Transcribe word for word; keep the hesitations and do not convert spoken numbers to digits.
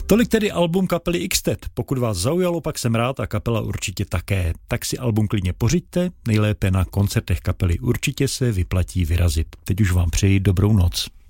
Tolik tedy album kapely X-Tet. Pokud vás zaujalo, pak jsem rád a kapela určitě také. Tak si album klidně pořiďte, nejlépe na koncertech kapely určitě se vyplatí vyrazit. Teď už vám přeji dobrou noc.